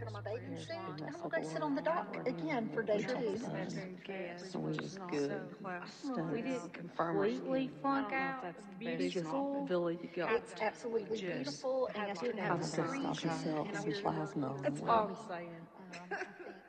working on my bathing suit, And and that's I'm what gonna the go sit word on the dock again for day we talked two. about it. So we was good. We didn't Confirm our completely schedule. flunk out beauty school. ability to go. It's absolutely beautiful, and yesterday I Have was a good stop freezing, yourself and I some was plasma. That's all I'm saying.